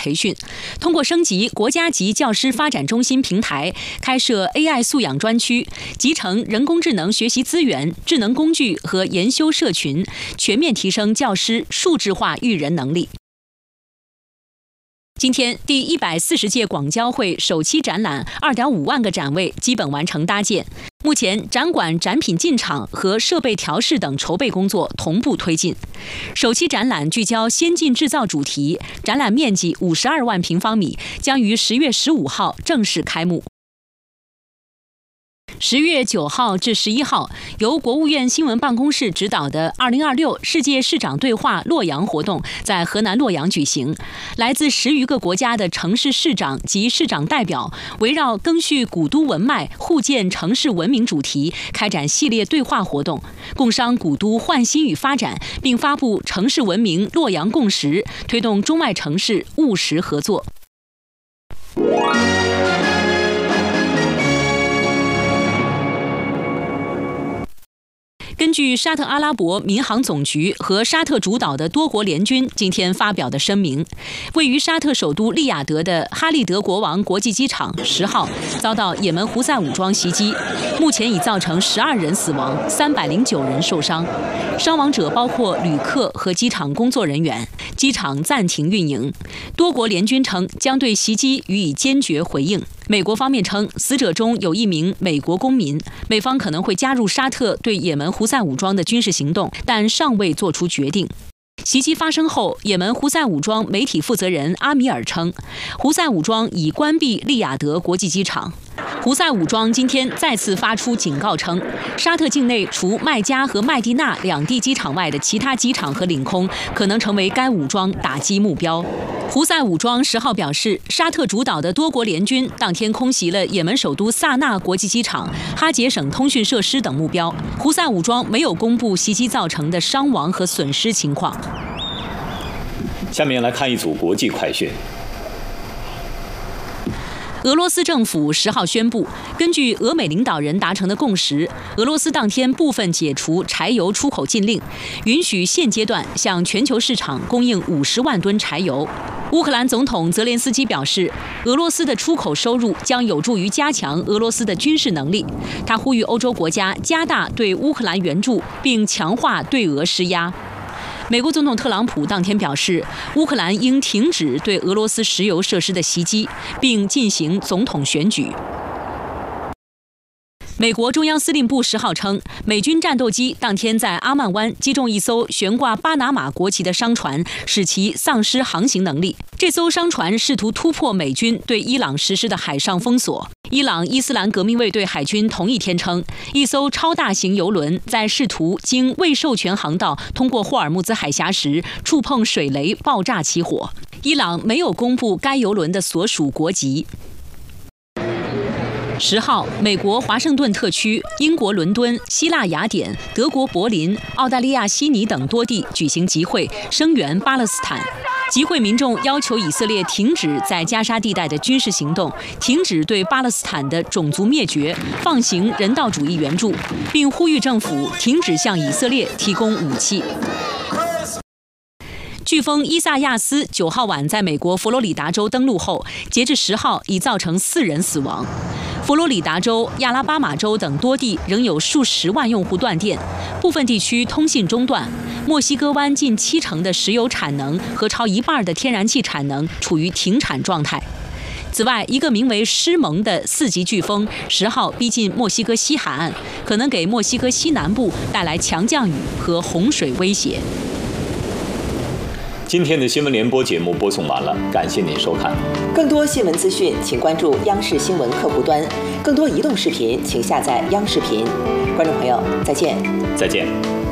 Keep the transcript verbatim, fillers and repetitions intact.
培训，通过升级国家级教师发展中心平台，开设 A I 素养专区，集成人工智能学习资源、智能工具和研修社群，全面提升教师数质化育人能力。今天，第一百四十届广交会首期展览二点五万个展位基本完成搭建。目前，展馆展品进场和设备调试等筹备工作同步推进。首期展览聚焦先进制造主题，展览面积五十二万平方米，将于十月十五号正式开幕。十月九号至十一号，由国务院新闻办公室指导的二零二六世界市长对话洛阳活动在河南洛阳举行。来自十余个国家的城市市长及市长代表，围绕赓续古都文脉、互建城市文明主题，开展系列对话活动，共商古都焕新与发展，并发布城市文明洛阳共识，推动中外城市务实合作。根据沙特阿拉伯民航总局和沙特主导的多国联军今天发表的声明，位于沙特首都利雅得的哈利德国王国际机场十号遭到也门胡塞武装袭击，目前已造成十二人死亡，三百零九人受伤，伤亡者包括旅客和机场工作人员，机场暂停运营。多国联军称将对袭击予以坚决回应。美国方面称，死者中有一名美国公民，美方可能会加入沙特对也门胡塞武装的军事行动，但尚未做出决定。袭击发生后，也门胡塞武装媒体负责人阿米尔称，胡塞武装已关闭利雅得国际机场。胡塞武装今天再次发出警告称，沙特境内除麦加和麦地那两地机场外的其他机场和领空可能成为该武装打击目标。胡塞武装十号表示，沙特主导的多国联军当天空袭了也门首都萨那国际机场、哈杰省通讯设施等目标。胡塞武装没有公布袭击造成的伤亡和损失情况。 下面来看一组国际快讯。 俄罗斯政府十号宣布，根据俄美领导人达成的共识，俄罗斯当天部分解除柴油出口禁令，允许现阶段向全球市场供应五十万吨柴油。乌克兰总统泽连斯基表示，俄罗斯的出口收入将有助于加强俄罗斯的军事能力。他呼吁欧洲国家加大对乌克兰援助，并强化对俄施压。美国总统特朗普当天表示，乌克兰应停止对俄罗斯石油设施的袭击，并进行总统选举。美国中央司令部十号称，美军战斗机当天在阿曼湾击中一艘悬挂巴拿马国旗的商船，使其丧失航行能力。这艘商船试图突破美军对伊朗实施的海上封锁。伊朗伊斯兰革命卫队海军同一天称，一艘超大型油轮在试图经未授权航道通过霍尔木兹海峡时，触碰水雷爆炸起火。伊朗没有公布该油轮的所属国籍。十号，美国华盛顿特区、英国伦敦、希腊雅典、德国柏林、澳大利亚悉尼等多地举行集会，声援巴勒斯坦。集会民众要求以色列停止在加沙地带的军事行动，停止对巴勒斯坦的种族灭绝，放行人道主义援助，并呼吁政府停止向以色列提供武器。飓风伊萨亚斯九号晚在美国佛罗里达州登陆后，截至十号已造成四人死亡。佛罗里达州、亚拉巴马州等多地仍有数十万用户断电，部分地区通信中断。墨西哥湾近七成的石油产能和超一半的天然气产能处于停产状态。此外，一个名为施蒙的四级飓风十号逼近墨西哥西海岸，可能给墨西哥西南部带来强降雨和洪水威胁。 今天的新闻联播节目播送完了，感谢您收看。 更多新闻资讯，请关注央视新闻客户端；更多移动视频，请下载央视频。观众朋友，再见。 再见。